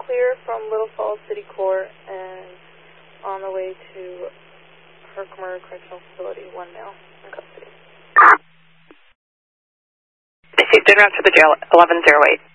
clear from Little Falls City Court and on the way to Herkimer Correctional Facility, 1 male in custody. Received en route to the jail, 1108.